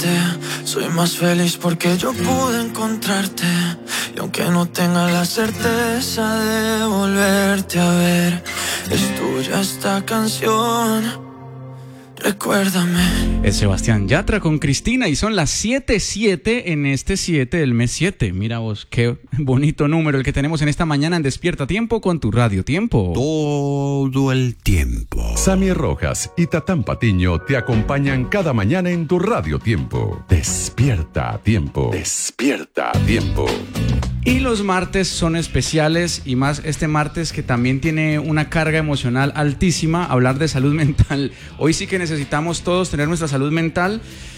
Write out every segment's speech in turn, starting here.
parte. Soy más feliz porque yo pude encontrarte. Y aunque no tenga la certeza de volverte a ver, es tuya esta canción. Recuérdame. Es Sebastián Yatra con Cristina y son las 7:07 en este 7 del mes 7. Mira vos, qué bonito número el que tenemos en esta mañana en Despierta Tiempo con tu Radio Tiempo. Todo el tiempo. Sammy Rojas y Tatán Patiño te acompañan cada mañana en tu Radio Tiempo. Despierta Tiempo. Despierta Tiempo. Y los martes son especiales y más este martes que también tiene una carga emocional altísima, hablar de salud mental. Hoy sí que necesitamos todos tener nuestra salud mental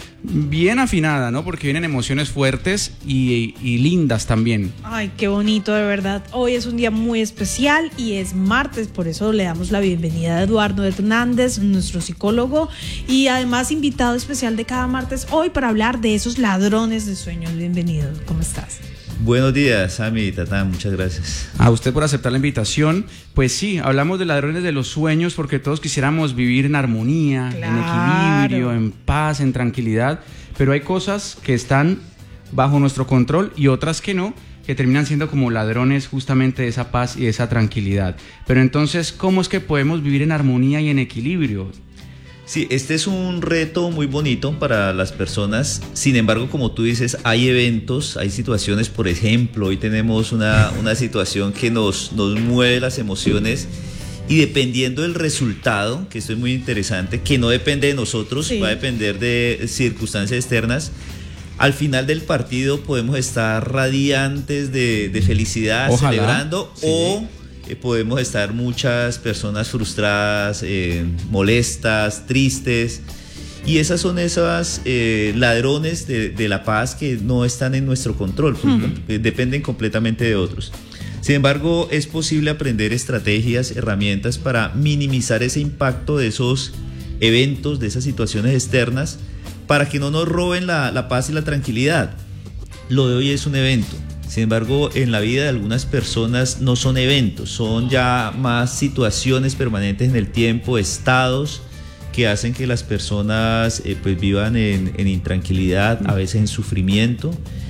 bien afinada, ¿no? Porque vienen emociones fuertes y lindas también. Ay, qué bonito, de verdad. Hoy es un día muy especial y es martes, por eso le damos la bienvenida a Eduardo Hernández, nuestro psicólogo, y además invitado especial de cada martes hoy para hablar de esos ladrones de sueños. Bienvenido, ¿cómo estás? Buenos días, Sammy y Tatán, muchas gracias. A usted por aceptar la invitación. Pues sí, hablamos de ladrones de los sueños porque todos quisiéramos vivir en armonía, en equilibrio, en paz, en tranquilidad, pero hay cosas que están bajo nuestro control y otras que no, que terminan siendo como ladrones justamente de esa paz y de esa tranquilidad. Pero entonces, ¿cómo es que podemos vivir en armonía y en equilibrio? Sí, este es un reto muy bonito para las personas. Sin embargo, como tú dices, hay eventos, hay situaciones. Por ejemplo, hoy tenemos una situación que nos mueve las emociones y dependiendo del resultado, que esto es muy interesante, que no depende de nosotros, sí, va a depender de circunstancias externas. Al final del partido podemos estar radiantes de felicidad, ojalá, celebrando, sí, o podemos estar muchas personas frustradas, molestas, tristes, y esas son esas ladrones de la paz que no están en nuestro control, dependen completamente de otros. Sin embargo, es posible aprender estrategias, herramientas para minimizar ese impacto de esos eventos, de esas situaciones externas, para que no nos roben la paz y la tranquilidad. Lo de hoy es un evento. Sin embargo, en la vida de algunas personas no son eventos, son ya más situaciones permanentes en el tiempo, estados que hacen que las personas pues vivan en intranquilidad, a veces en sufrimiento,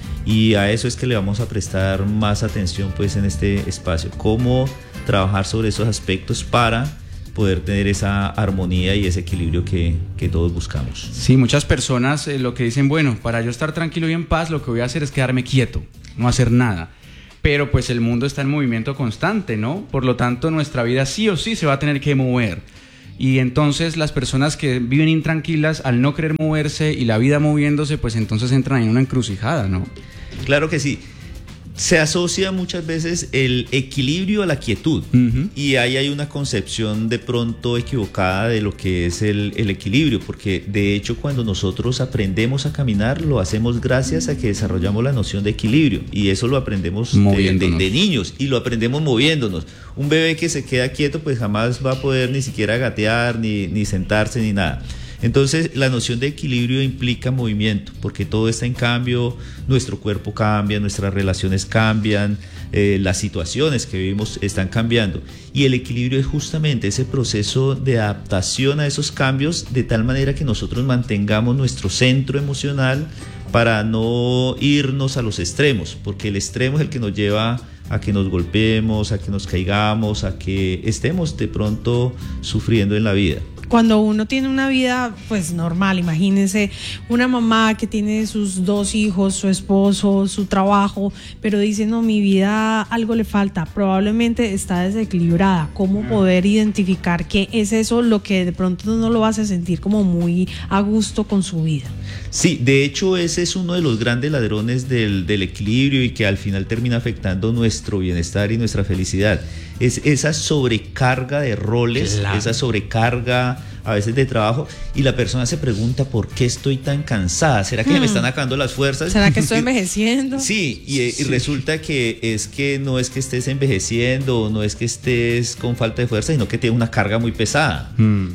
y a eso es que le vamos a prestar más atención pues en este espacio, cómo trabajar sobre esos aspectos para poder tener esa armonía y ese equilibrio que todos buscamos. Sí, muchas personas lo que dicen, bueno, para yo estar tranquilo y en paz, lo que voy a hacer es quedarme quieto, no hacer nada. Pero pues el mundo está en movimiento constante, ¿no? Por lo tanto, nuestra vida sí o sí se va a tener que mover. Y entonces las personas que viven intranquilas, al no querer moverse y la vida moviéndose, pues entonces entran en una encrucijada, ¿no? Claro que sí. Se asocia muchas veces el equilibrio a la quietud, y ahí hay una concepción de pronto equivocada de lo que es el equilibrio, porque de hecho cuando nosotros aprendemos a caminar lo hacemos gracias a que desarrollamos la noción de equilibrio, y eso lo aprendemos de niños, y lo aprendemos moviéndonos. Un bebé que se queda quieto pues jamás va a poder ni siquiera gatear, ni sentarse, ni nada. Entonces la noción de equilibrio implica movimiento, porque todo está en cambio, nuestro cuerpo cambia, nuestras relaciones cambian, las situaciones que vivimos están cambiando, y el equilibrio es justamente ese proceso de adaptación a esos cambios, de tal manera que nosotros mantengamos nuestro centro emocional para no irnos a los extremos, porque el extremo es el que nos lleva a que nos golpeemos, a que nos caigamos, a que estemos de pronto sufriendo en la vida. Cuando uno tiene una vida pues normal, imagínense una mamá que tiene sus 2 hijos, su esposo, su trabajo, pero dice, no, mi vida algo le falta, probablemente está desequilibrada. ¿Cómo poder identificar qué es eso lo que de pronto no lo hace sentir como muy a gusto con su vida? Sí, de hecho ese es uno de los grandes ladrones del equilibrio, y que al final termina afectando nuestro bienestar y nuestra felicidad. Es esa sobrecarga de roles, claro, esa sobrecarga a veces de trabajo, y la persona se pregunta, ¿por qué estoy tan cansada? ¿Será que me están acabando las fuerzas? ¿Será que estoy envejeciendo? Sí, y resulta que no es que estés envejeciendo, no es que estés con falta de fuerza, sino que tienes una carga muy pesada.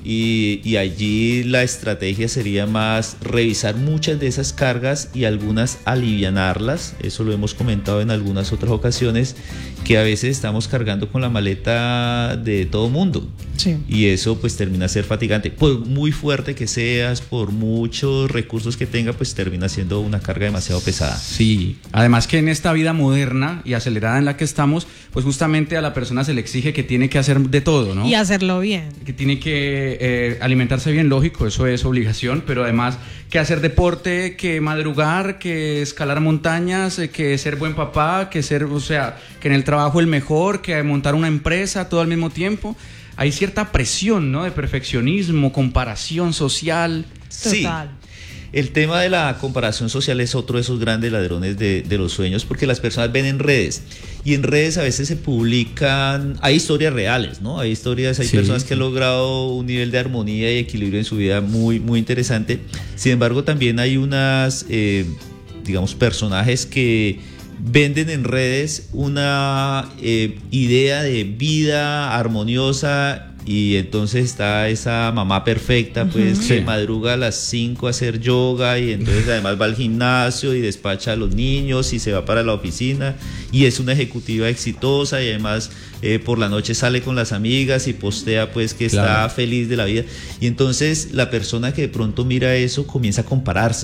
Y allí la estrategia sería más revisar muchas de esas cargas y algunas alivianarlas. Eso lo hemos comentado en algunas otras ocasiones, que a veces estamos cargando con la maleta de todo mundo. Sí. Y eso pues termina ser fatigante. adelante. Por muy fuerte que seas, por muchos recursos que tenga, pues termina siendo una carga demasiado pesada. Sí, además que en esta vida moderna y acelerada en la que estamos, pues justamente a la persona se le exige que tiene que hacer de todo, ¿no? Y hacerlo bien. Que tiene que alimentarse bien, lógico, eso es obligación, pero además que hacer deporte, que madrugar, que escalar montañas, que ser buen papá, que ser, o sea, que en el trabajo el mejor, que montar una empresa, todo al mismo tiempo. Hay cierta presión, ¿no? De perfeccionismo, comparación social. Total. Sí. El tema de la comparación social es otro de esos grandes ladrones de los sueños, porque las personas ven en redes, y en redes a veces se publican, hay historias reales, ¿no? Hay personas que han logrado un nivel de armonía y equilibrio en su vida muy, muy interesante. Sin embargo, también hay unas, digamos, personajes que venden en redes una idea de vida armoniosa. Y entonces está esa mamá perfecta, pues, que madruga a las 5 a hacer yoga, y entonces además va al gimnasio y despacha a los niños y se va para la oficina, y es una ejecutiva exitosa, y además por la noche sale con las amigas y postea, pues, que está feliz de la vida. Y entonces la persona que de pronto mira eso comienza a compararse.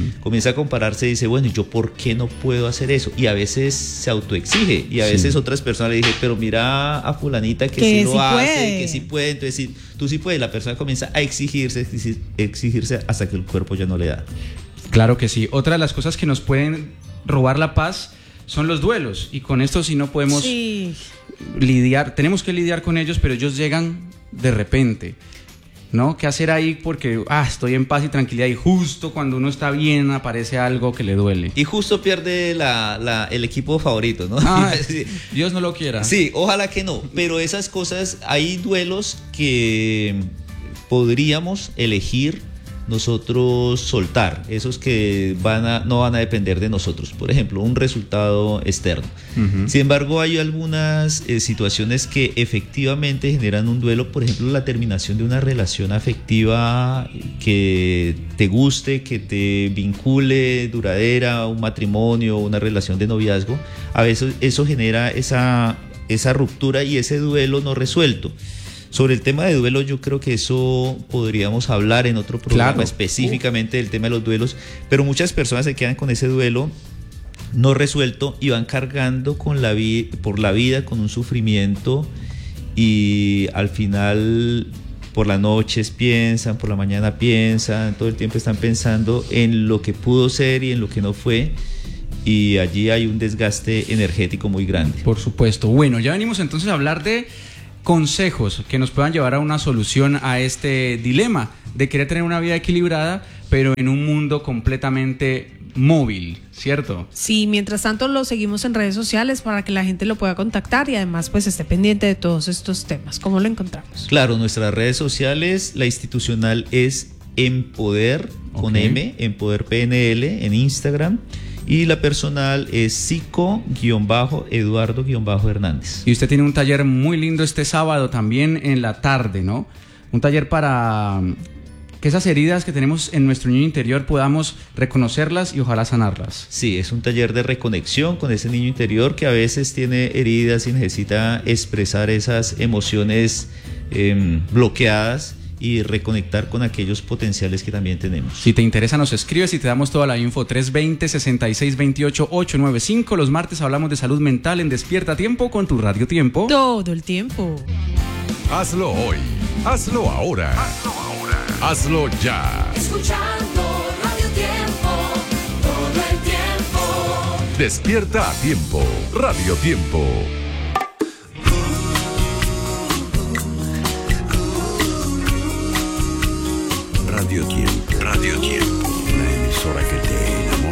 Y dice, bueno, ¿yo por qué no puedo hacer eso? Y a veces se autoexige, y a veces otras personas le dicen, pero mira a fulanita que sí lo hace, que sí puede. Entonces, si tú sí puedes, la persona comienza a exigirse hasta que el cuerpo ya no le da. Claro que sí. Otra de las cosas que nos pueden robar la paz son los duelos, y con esto sí no podemos lidiar, tenemos que lidiar con ellos, pero ellos llegan de repente, ¿no? ¿Qué hacer ahí? Porque estoy en paz y tranquilidad, y justo cuando uno está bien aparece algo que le duele. Y justo pierde el equipo favorito, ¿no? Sí. Dios no lo quiera. Sí, ojalá que no, pero esas cosas, hay duelos que podríamos elegir nosotros soltar, esos que no van a depender de nosotros, por ejemplo, un resultado externo. Sin embargo, hay algunas situaciones que efectivamente generan un duelo, por ejemplo, la terminación de una relación afectiva que te guste, que te vincule, duradera, un matrimonio, una relación de noviazgo. A veces eso genera esa ruptura y ese duelo no resuelto. Sobre el tema de duelo, yo creo que eso podríamos hablar en otro programa específicamente del tema de los duelos, pero muchas personas se quedan con ese duelo no resuelto y van cargando por la vida con un sufrimiento, y al final por las noches piensan, por la mañana piensan, todo el tiempo están pensando en lo que pudo ser y en lo que no fue. Y allí hay un desgaste energético muy grande. Por supuesto. Bueno, ya venimos entonces a hablar de consejos que nos puedan llevar a una solución a este dilema de querer tener una vida equilibrada, pero en un mundo completamente móvil, ¿cierto? Sí, mientras tanto lo seguimos en redes sociales para que la gente lo pueda contactar y además pues esté pendiente de todos estos temas. ¿Cómo lo encontramos? Claro, nuestras redes sociales, la institucional es Empoder, con M, Empoder PNL en Instagram. Y la personal es Psico-Eduardo-Hernández. Y usted tiene un taller muy lindo este sábado también en la tarde, ¿no? Un taller para que esas heridas que tenemos en nuestro niño interior podamos reconocerlas y ojalá sanarlas. Sí, es un taller de reconexión con ese niño interior que a veces tiene heridas y necesita expresar esas emociones bloqueadas y reconectar con aquellos potenciales que también tenemos. Si te interesa, nos escribes y te damos toda la info. 320-6628-895. Los martes hablamos de salud mental en Despierta Tiempo con tu Radio Tiempo. Todo el tiempo. Hazlo hoy. Hazlo ahora. Hazlo ya. Escuchando Radio Tiempo. Todo el tiempo. Despierta a tiempo. Radio Tiempo. Radio Tiempo. Radio Tiempo. Una emisora que te enamora.